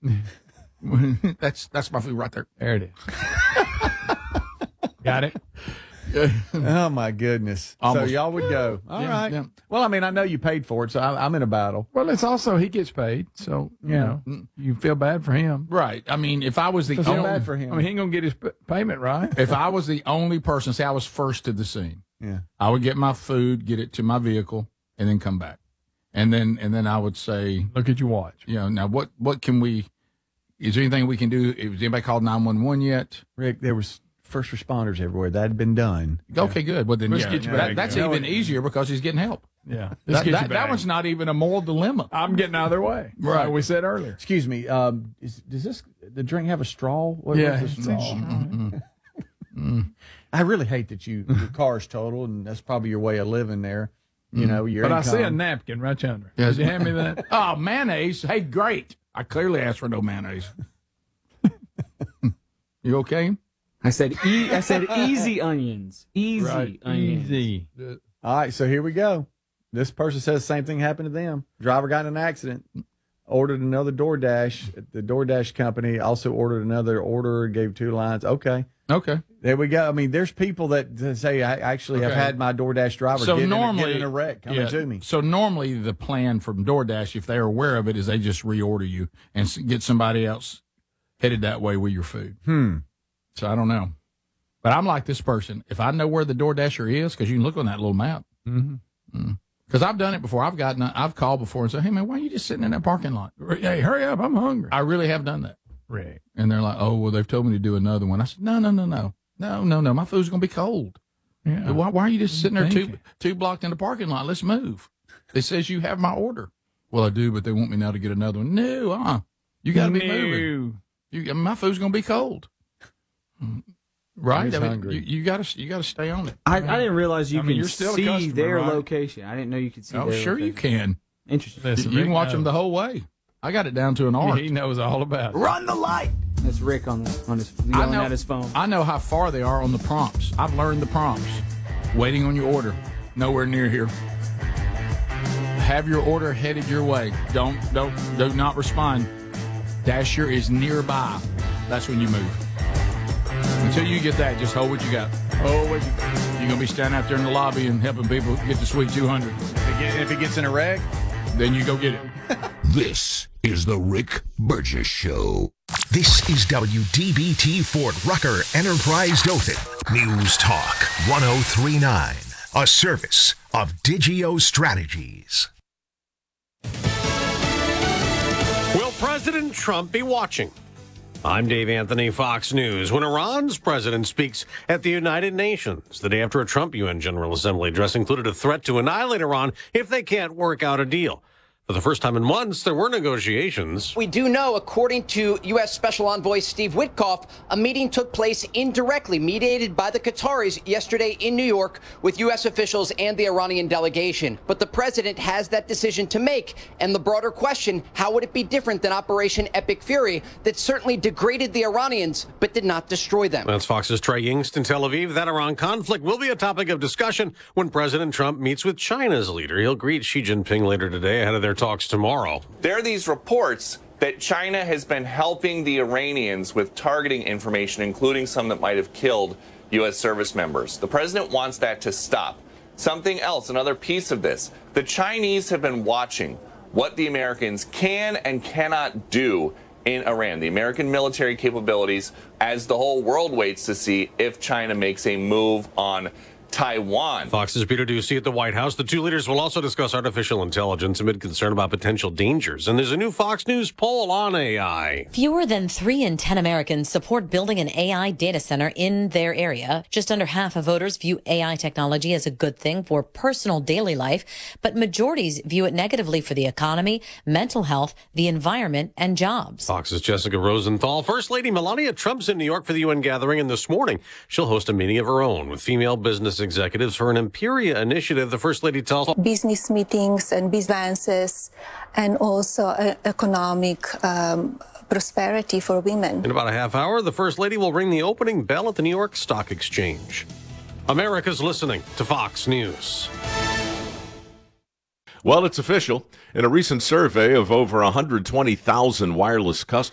That's my food right there. There it is. Got it? Oh, my goodness. Almost. So y'all would go. All right. Yeah. Well, I mean, I know you paid for it, so I'm in a battle. Well, it's also he gets paid, so you know you feel bad for him. Right. I mean, if I was the Feel only, bad for him. I mean, he ain't gonna get his payment right. if I was the only person, say I was first to the scene, Yeah. I would get my food, get it to my vehicle, and then come back, and then I would say, Look at your watch. now what can we? Is there anything we can do? Has anybody called 911 yet? Rick, there was first responders everywhere. That had been done. Okay, good. Well, then Let's get you back. that's You know even it. easier because he's getting help. Yeah, let's get you That back. one's not even a moral dilemma. I'm getting out of their way. Right. Like we said earlier. Excuse me. Does the drink have a straw? What's the straw? I really hate that your car's total, and that's probably your way of living there. You know, your But I income. see a napkin right yonder. Yes. Did you hand me that? Oh, mayonnaise. Hey, great. I clearly asked for no mayonnaise. You okay? I said easy onions. Easy onions. Easy. All right, so here we go. This person says the same thing happened to them. Driver got in an accident, ordered another DoorDash. The DoorDash company also ordered another order, gave 2 lines. Okay. There we go. I mean, there's people that say, I actually have Okay. had my DoorDash driver So get normally in a wreck coming to me. So normally the plan from DoorDash, if they're aware of it, is they just reorder you and get somebody else headed that way with your food. So I don't know. But I'm like this person. If I know where the DoorDasher is, because you can look on that little map. Because I've done it before. I've called before and said, hey, man, why are you just sitting in that parking lot? Hey, hurry up! I'm hungry. I really have done that. Rick. And they're like, oh, well, they've told me to do another one. I said, no. My food's going to be cold. Yeah. Why are you just sitting there Thinking. two blocked in the parking lot? Let's move. It says you have my order. Well, I do, but they want me now to get another one. No, you got to be moving. My food's going to be cold. Right? He's I mean, hungry. you got to stay on it. I didn't realize you I mean, can you're still a see customer, their right? location. I didn't know you could see Oh, their sure you location. can. Interesting. Listen, You Rick can watch them knows. the whole way. I got it down to an art. He knows all about it. Run the light. That's Rick on his yelling at his phone. I know how far they are on the prompts. I've learned the prompts. Waiting on your order. Nowhere near here. Have your order headed your way. Do not respond. Dasher is nearby. That's when you move. Until you get that, just hold what you got. Hold what you got. You're gonna be standing out there in the lobby and helping people get the sweet 200. If it gets in a wreck, Then you go get it. This is the Rick Burgess Show. This is WDBT Fort Rucker Enterprise Dothan. News Talk 1039. A service of Digio Strategies. Will President Trump be watching? I'm Dave Anthony, Fox News. When Iran's president speaks at the United Nations the day after a Trump UN General Assembly address included a threat to annihilate Iran if they can't work out a deal. For the first time in months, there were negotiations. We do know, according to U.S. Special Envoy Steve Witkoff, a meeting took place indirectly, mediated by the Qataris yesterday in New York with U.S. officials and the Iranian delegation. But the president has that decision to make. And the broader question, how would it be different than Operation Epic Fury that certainly degraded the Iranians but did not destroy them? That's Fox's Trey Yingst in Tel Aviv. That Iran conflict will be a topic of discussion when President Trump meets with China's leader. He'll greet Xi Jinping later today ahead of their talks tomorrow. There are these reports that China has been helping the Iranians with targeting information, including some that might have killed U.S. service members. The president wants that to stop. Something else, another piece of this, the Chinese have been watching what the Americans can and cannot do in Iran, the American military capabilities, as the whole world waits to see if China makes a move on Taiwan. Fox's Peter Doocy at the White House. The two leaders will also discuss artificial intelligence amid concern about potential dangers. And there's a new Fox News poll on AI. Fewer than 3 in 10 Americans support building an AI data center in their area. Just under half of voters view AI technology as a good thing for personal daily life, but majorities view it negatively for the economy, mental health, the environment, and jobs. Fox's Jessica Rosenthal. First Lady Melania Trump's in New York for the UN gathering, and this morning she'll host a meeting of her own with female business executives for an Imperia initiative. The First Lady tells business meetings and businesses, and also economic prosperity for women. in about a half hour, the First Lady will ring the opening bell at the New York Stock Exchange. America's listening to Fox News. Well, it's official. In a recent survey of over 120,000 wireless customers,